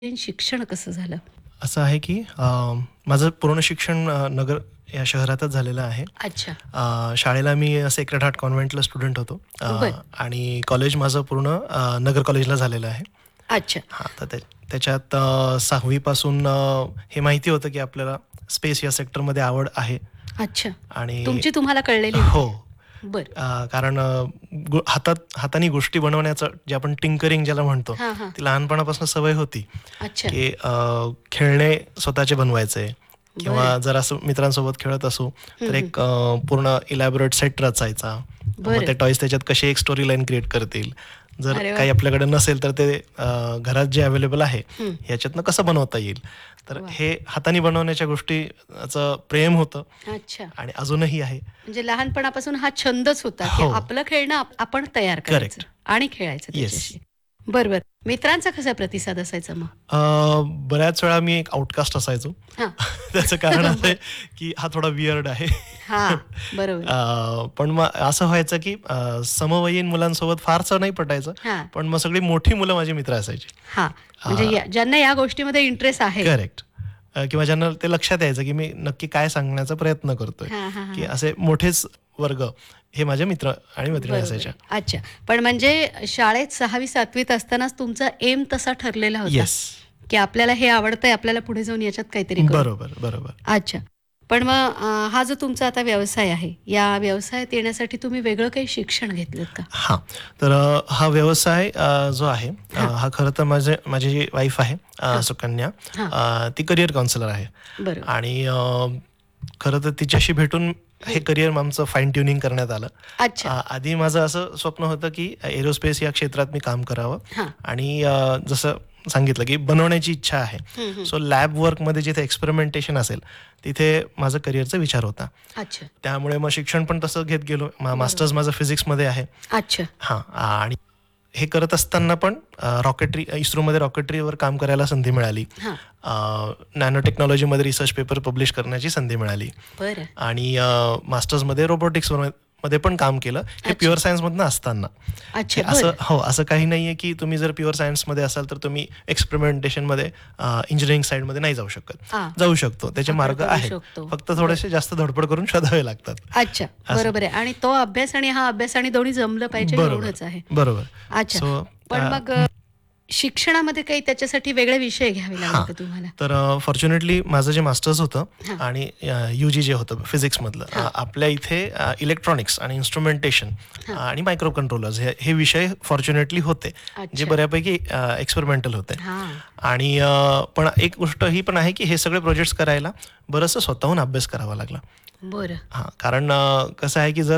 शिक्षण कसं झालं? असं आहे की माझं पूर्ण शिक्षण नगर या शहरातच झालेलं आहे. अच्छा. शाळेला मी सेक्रेड हार्ट कॉन्व्हेंटला स्टुडंट होतो. बरं. आणि कॉलेज माझं पूर्ण नगर कॉलेजला झालेलं आहे. अच्छा. हां, तर त्याच्यात 6वी पासून हे माहिती होतं की आपल्याला स्पेस या सेक्टरमध्ये आवड आहे. अच्छा. आणि तुम्हाला कळलेली हो. होती. बरं. कारण हाताने गोष्टी बनवण्याचं जे आपण टिंकरिंग ज्याला म्हणतो, हां, हां. ती लहानपणापासून सवय होती. अच्छा. की खेळणे स्वतःचे बनवायचे बरं. किंवा जर असं मित्रांसोबत खेळत असू तर हं, हं. एक पूर्ण इलॅबोरेट सेट रचायचा. मग बरं. ते टॉयज त्याच्यात कशी एक स्टोरी लाईन क्रिएट करतील, जर अरे वाह! काही आपल्याकडे नसेल तर ते घरात जे अवेलेबल आहे हं. ह्याच्यातनं कसं बनवता येईल. तर वाह! हे हाताने बनवण्याच्या गोष्टीचं प्रेम होतं अच्छा. आणि अजूनही आहे. म्हणजे लहानपणापासून हा छंदच होता, की हो. आपलं खेळणं आपण तयार करायचं करेक्ट. आणि खेळायचं येस. त्याच्याशी. बरं. मित्रांचा कसा प्रतिसाद असायचा मग? बऱ्याच वेळा मी एक आउटकास्ट असायचो. हां. त्याचं कारण असं आहे बरं. की हा थोडा वियर्ड आहे. हां. बरोबर आहे. पण मग असं व्हायचं की समवयीन मुलांसोबत फारसं नाही पटायचं. हां. पण मग सगळी मोठी मुलं माझी मित्र असायची. हां. म्हणजे ज्यांना या गोष्टीमध्ये इंटरेस्ट आहे. करेक्ट. किंवा ज्यांना ते लक्षात यायचं की मी नक्की काय सांगण्याचा प्रयत्न करतोय. हां, हां, की हां. असे मोठेच वर्ग हे माझे मित्र आणि मैत्रिणी बरोबर असायच्या. आहे. अच्छा. पण म्हणजे शाळेत 6वी-7वीत असतानाच तुमचा एम तसा ठरलेला होता, येस. की आपल्याला हे आवडतंय, आपल्याला पुढे जाऊन याच्यात काहीतरी करू. बरोबर, बरोबर. अच्छा. पण मग हा जो तुमचा आता व्यवसाय आहे, या व्यवसायात येण्यासाठी तुम्ही वेगळं काही शिक्षण घेतलंत का? हां. तर हा व्यवसाय जो आहे हां, हा खरं तर माझी जी वाईफ आहे हां, सुकन्या, हां. ती करिअर काउन्सिलर आहे. बरोबर. आणि खरं तर तिच्याशी भेटून हे हं. करिअर आमचं फाईन ट्युनिंग करण्यात आलं. अच्छा. आधी माझं असं स्वप्न होतं की एरोस्पेस या क्षेत्रात मी काम करावं. हां. आणि जसं सांगितलं की बनवण्याची इच्छा आहे. हं, हं. सो लॅब वर्कमध्ये जिथे एक्सपेरिमेंटेशन असेल तिथे माझं करिअरचा विचार होता. अच्छा. त्यामुळे मग शिक्षण पण तसं घेत गेलो. बरोबर. मास्टर्स माझं फिजिक्समध्ये आहे. अच्छा. हां. आणि हे करत असताना पण इस्रोमध्ये रॉकेटरीवर काम करायला संधी मिळाली. हां. नॅनो टेक्नॉलॉजीमध्ये रिसर्च पेपर पब्लिश करण्याची संधी मिळाली. बरं. आणि मास्टर्समध्ये मध्ये पण काम केलं. हे अच्छा. प्युअर सायन्समधनं असताना. अच्छा. असं बरं. हो, असं काही नाहीये की तुम्ही जर प्युअर सायन्समध्ये असाल तर तुम्ही एक्सपेरिमेंटेशनमध्ये इंजिनिअरिंग साइडमध्ये नाही जाऊ शकत. हां. जाऊ शकतो. त्याचे आपण मार्ग करू आहेत. शकतो. फक्त बरं. थोडेसे जास्त धडपड करून शोधावे लागतात. अच्छा. असं. बरोबर आहे. आणि तो अभ्यास आणि हा अभ्यास आणि दोन्ही जमलं पाहिजे बरोबर, एवढंच आहे. बरोबर. अच्छा. सो पण मग शिक्षणामध्ये काही त्याच्यासाठी वेगळे विषय घ्यावे लागले हां. का तुम्हाला? तर फॉर्च्युनेटली माझं जे मास्टर्स होतं हां. आणि UG जे होतं फिजिक्समधलं, हां. आपल्या इथे इलेक्ट्रॉनिक्स आणि इन्स्ट्रुमेंटेशन हां. आणि मायक्रो कंट्रोलर्स हे विषय फॉर्च्युनेटली होते, जे अच्छा. बऱ्यापैकी एक्सपेरिमेंटल होते. हां. आणि पण एक गोष्ट ही पण आहे की हे सगळे प्रोजेक्ट्स करायला बरंचसं स्वतःहून अभ्यास करावा लागला. बरं. हां, कारण कसं आहे की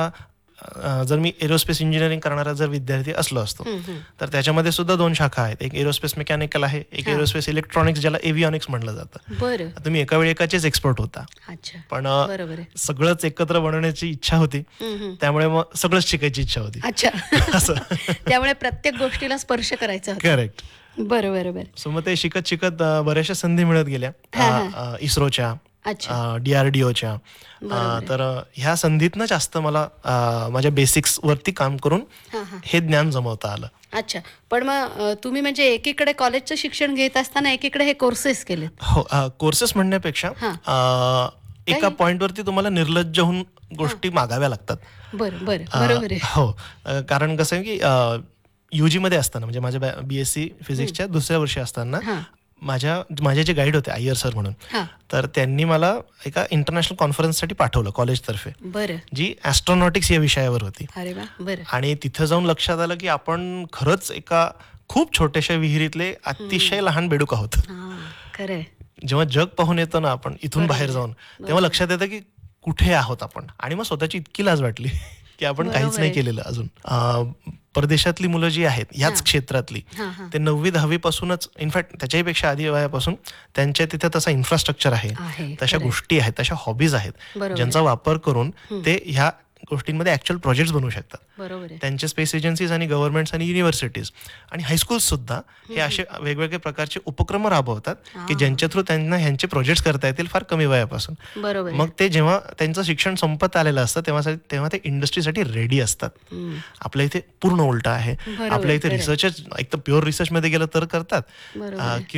जर मी एरोस्पेस इंजिनिअरिंग करणारा जर विद्यार्थी असतो, हं, हं. तर त्याच्यामध्ये सुद्धा 2 शाखा आहेत. एक एरोस्पेस मेकॅनिकल आहे, एक हां. एरोस्पेस इलेक्ट्रॉनिक्स ज्याला एव्हिओनिक्स म्हटलं जातं. बरं. तुम्ही एका वेळी एकाचेच एक्सपर्ट होता. अच्छा. पण बरोबर आहे. सगळंच एकत्र बनवण्याची इच्छा होती. हं, हं. त्यामुळे मग सगळंच शिकायची इच्छा होती. अच्छा. असं. त्यामुळे प्रत्येक गोष्टीला स्पर्श करायचा होता. करेक्ट. बरं, बरोबर. सो मग ते शिकत बऱ्याचशा संधी मिळत गेल्या. हां, हां. इस्रोच्या, अच्छा. DRDOच्या. बरोबर आहे. तर ह्या संधीतनं जास्त मला माझ्या बेसिक्सवरती काम करून हां, हां. हे ज्ञान जमवता आलं. अच्छा. पण मग तुम्ही म्हणजे एकीकडे कॉलेजचं शिक्षण घेत असताना एकीकडे हे कोर्सेस केलेत. हो, कोर्सेस म्हणण्यापेक्षा हां. एका काही? पॉइंटवरती तुम्हाला निर्लज्ज होऊन गोष्टी मागाव्या लागतात. बरोबर आहे. हो. कारण कसं आहे की UGमध्ये असताना म्हणजे माझ्या BSc फिजिक्सच्या दुसऱ्या वर्षी असताना हां. माझे जे गाईड होते अय्यर सर म्हणून, हां. तर त्यांनी मला एका इंटरनॅशनल कॉन्फरन्ससाठी पाठवलं कॉलेजतर्फे, बरं. जी ॲस्ट्रॉनॉटिक्स या विषयावर होती. अरे वाह! बरं. आणि तिथं जाऊन लक्षात आलं की आपण खरंच एका खूप छोट्याशा विहिरीतले अतिशय लहान बेडूक आहोत. हां. खरं आहे. जेव्हा जग पाहून येतं ना आपण इथून बरोबर बाहेर आहे. जाऊन, बरोबर तेव्हा आहे. लक्षात येतं की कुठे आहोत आपण. आणि मग स्वतःची इतकी लाज वाटली की आपण काहीच बरोबर नाही आहे. केलेलं अजून. परदेशातली मुलं जी आहेत ह्याच हां. क्षेत्रातली, हां, हां. ते 9वी-10वी पासूनच, इनफॅक्ट त्याच्याही आधी वयापासून त्यांच्या तिथे तसा इन्फ्रास्ट्रक्चर आहे, आहे. तशा खरं आहे. गोष्टी आहेत, तशा हॉबीज आहेत, बरोबर ज्यांचा आहे. वापर करून हं. ते ह्या गोष्टींमध्ये ॲक्च्युअल प्रोजेक्ट्स बनवू शकतात. बरोबर आहे. त्यांचे स्पेस एजन्सीज आणि गव्हर्नमेंट्स आणि युनिव्हर्सिटीज आणि हायस्कूल्स सुद्धा हे हं, असे वेगवेगळे प्रकारचे उपक्रम राबवतात की हां. ज्यांच्या थ्रू त्यांना ह्यांचे प्रोजेक्ट्स करता येतील फार कमी वयापासून. बरोबर आहे. मग ते जेव्हा त्यांचं शिक्षण संपत आलेलं असतं तेव्हा ते इंडस्ट्रीसाठी रेडी असतात. हं. आपल्या इथे पूर्ण उलट आहे. बरोबर आपल्या आहे. इथे खरं आहे. रिसर्चच एक तर प्युअर रिसर्चमध्ये गेलं तर करतात, बरोबर आहे.